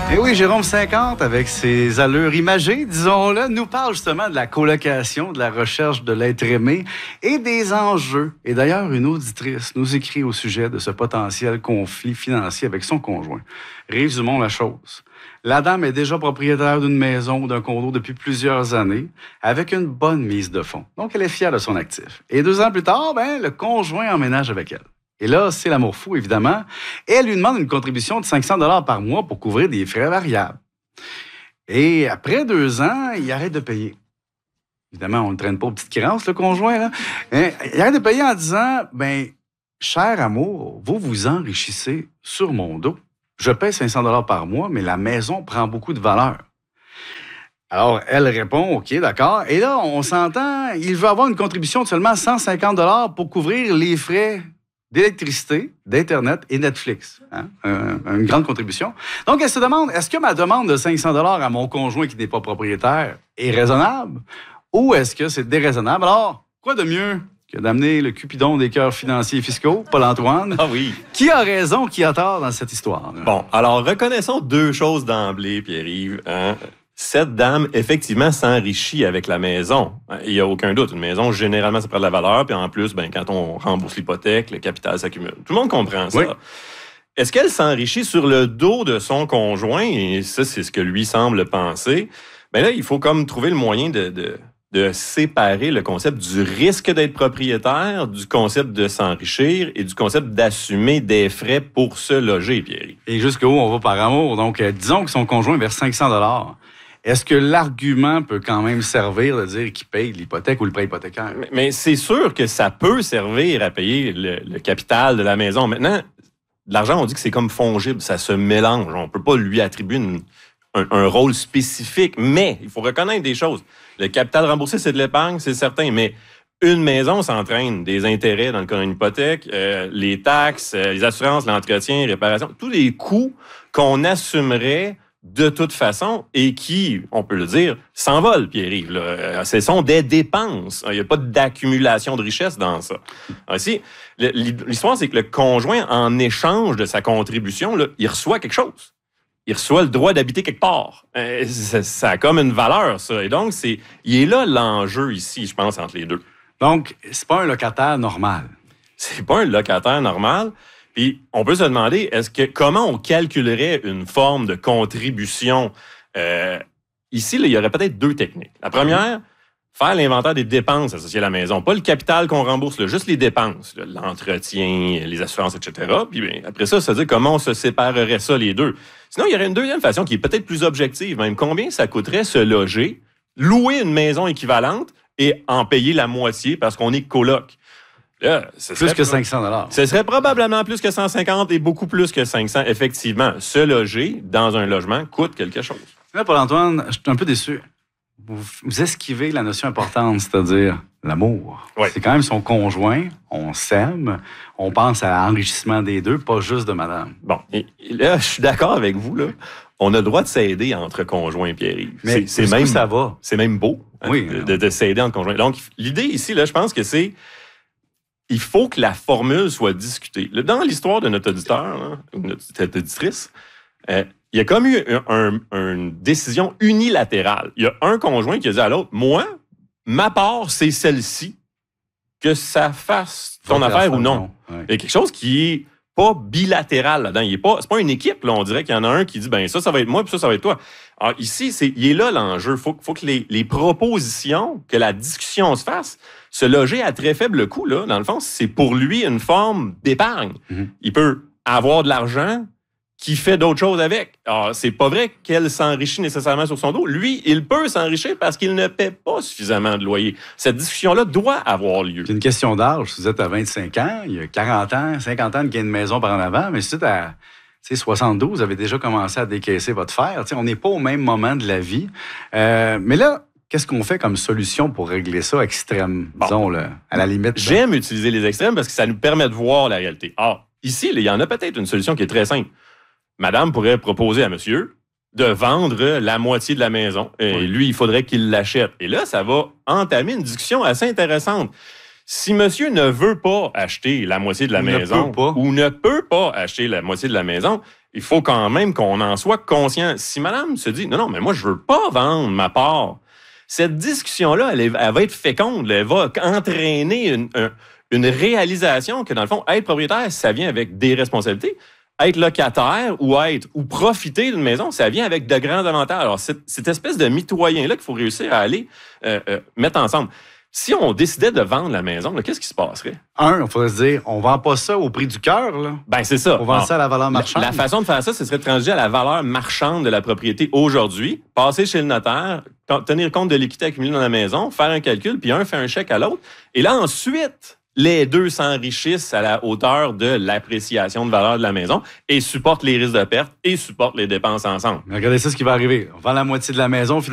Et oui, Jérôme 50, avec ses allures imagées, disons-le, nous parle justement de la colocation, de la recherche de l'être aimé et des enjeux. Et d'ailleurs, une auditrice nous écrit au sujet de ce potentiel conflit financier avec son conjoint. Résumons la chose. La dame est déjà propriétaire d'une maison ou d'un condo depuis plusieurs années, avec une bonne mise de fonds. Donc, elle est fière de son actif. Et 2 ans plus tard, le conjoint emménage avec elle. Et là, c'est l'amour fou, évidemment. Et elle lui demande une contribution de 500 $ par mois pour couvrir des frais variables. Et après 2 ans, il arrête de payer. Évidemment, on ne traîne pas aux petites créances, le conjoint, là. Il arrête de payer en disant, cher amour, vous vous enrichissez sur mon dos. Je paie 500 $ par mois, mais la maison prend beaucoup de valeur. Alors, elle répond, OK, d'accord. Et là, on s'entend, il veut avoir une contribution de seulement 150 $ pour couvrir les frais d'électricité, d'Internet et Netflix. Hein? Une grande contribution. Donc, elle se demande, est-ce que ma demande de 500 $ à mon conjoint qui n'est pas propriétaire est raisonnable ou est-ce que c'est déraisonnable? Alors, quoi de mieux que d'amener le Cupidon des cœurs financiers et fiscaux, Paul-Antoine? Ah oui. Qui a raison, qui a tort dans cette histoire? Bon, alors, reconnaissons 2 choses d'emblée, Pierre-Yves. Hein? Cette dame, effectivement, s'enrichit avec la maison. Il n'y a aucun doute. Une maison, généralement, ça prend de la valeur. Puis en plus, quand on rembourse l'hypothèque, le capital s'accumule. Tout le monde comprend ça. Oui. Est-ce qu'elle s'enrichit sur le dos de son conjoint? Et ça, c'est ce que lui semble penser. Là, il faut comme trouver le moyen de séparer le concept du risque d'être propriétaire, du concept de s'enrichir et du concept d'assumer des frais pour se loger, Pierre. Et jusqu'où on va par amour. Donc, disons que son conjoint verse 500 $. Est-ce que l'argument peut quand même servir de dire qu'il paye l'hypothèque ou le prêt hypothécaire? Mais c'est sûr que ça peut servir à payer le capital de la maison. Maintenant, l'argent, on dit que c'est comme fongible, ça se mélange. On ne peut pas lui attribuer un rôle spécifique, mais il faut reconnaître des choses. Le capital remboursé, c'est de l'épargne, c'est certain, mais une maison s'entraîne des intérêts dans le cas d'une hypothèque, les taxes, les assurances, l'entretien, les réparations, tous les coûts qu'on assumerait de toute façon, et qui, on peut le dire, s'envolent, Pierre-Yves. Ce sont des dépenses. Il n'y a pas d'accumulation de richesse dans ça. Ainsi, l'histoire, c'est que le conjoint, en échange de sa contribution, il reçoit quelque chose. Il reçoit le droit d'habiter quelque part. Ça a comme une valeur, ça. Et donc, il est là l'enjeu ici, je pense, entre les deux. Donc, c'est pas un locataire normal. C'est pas un locataire normal. Puis, on peut se demander, comment on calculerait une forme de contribution? Ici, il y aurait peut-être 2 techniques. La première, faire l'inventaire des dépenses associées à la maison. Pas le capital qu'on rembourse, juste les dépenses, l'entretien, les assurances, etc. Puis après ça, dire comment on se séparerait ça, les deux. Sinon, il y aurait une deuxième façon qui est peut-être plus objective. Même combien ça coûterait se loger, louer une maison équivalente et en payer la moitié parce qu'on est coloc. Là, plus que 500 $. Ce serait probablement plus que 150 et beaucoup plus que 500. Effectivement, se loger dans un logement coûte quelque chose. Là, Paul-Antoine, je suis un peu déçu. Vous esquivez la notion importante, c'est-à-dire l'amour. Oui. C'est quand même son conjoint, on s'aime, on pense à l'enrichissement des deux, pas juste de madame. Bon, et là, je suis d'accord avec vous, là. On a le droit de s'aider entre conjoints, Pierre-Yves. Mais c'est même ça va. C'est même beau de s'aider entre conjoints. Donc, l'idée ici, là, je pense que c'est il faut que la formule soit discutée. Dans l'histoire de notre auditeur, notre auditrice, il y a comme eu une décision unilatérale. Il y a un conjoint qui a dit à l'autre, moi, ma part, c'est celle-ci, que ça fasse ton affaire ou non. Ouais. Il y a quelque chose qui est pas bilatéral là-dedans. C'est pas une équipe, là. On dirait qu'il y en a un qui dit, ça va être moi, puis ça va être toi. Alors ici, il est là l'enjeu. Faut que les propositions, que la discussion se fasse. Se loger à très faible coût, là, dans le fond, c'est pour lui une forme d'épargne. Mm-hmm. Il peut avoir de l'argent qui fait d'autres choses avec. Alors, c'est pas vrai qu'elle s'enrichit nécessairement sur son dos. Lui, il peut s'enrichir parce qu'il ne paie pas suffisamment de loyer. Cette discussion-là doit avoir lieu. C'est une question d'âge. Si vous êtes à 25 ans, il y a 40 ans, 50 ans de gain de maison par en avant, mais si vous êtes à 72, vous avez déjà commencé à décaisser votre fer. On n'est pas au même moment de la vie. Mais là, qu'est-ce qu'on fait comme solution pour régler ça extrême, disons, à la limite? J'aime utiliser les extrêmes parce que ça nous permet de voir la réalité. Alors, ici, il y en a peut-être une solution qui est très simple. Madame pourrait proposer à monsieur de vendre la moitié de la maison. Et lui, il faudrait qu'il l'achète. Et là, ça va entamer une discussion assez intéressante. Si monsieur ne veut pas acheter la moitié de la maison ou ne peut pas acheter la moitié de la maison, il faut quand même qu'on en soit conscient. Si madame se dit, non, mais moi, je veux pas vendre ma part, cette discussion-là, elle va être féconde. Elle va entraîner une réalisation que, dans le fond, être propriétaire, ça vient avec des responsabilités. Être locataire ou profiter d'une maison, ça vient avec de grands avantages. Alors, cette espèce de mitoyen-là qu'il faut réussir à aller mettre ensemble. Si on décidait de vendre la maison, là, qu'est-ce qui se passerait? Il faudrait se dire, on vend pas ça au prix du cœur, là. Ben, c'est ça. On vend ça à la valeur marchande. La façon de faire ça, ce serait de transiger à la valeur marchande de la propriété aujourd'hui, passer chez le notaire, tenir compte de l'équité accumulée dans la maison, faire un calcul, puis un fait un chèque à l'autre. Et là, ensuite, les deux s'enrichissent à la hauteur de l'appréciation de valeur de la maison et supportent les risques de perte et supportent les dépenses ensemble. Mais regardez ça, ce qui va arriver. On vend la moitié de la maison,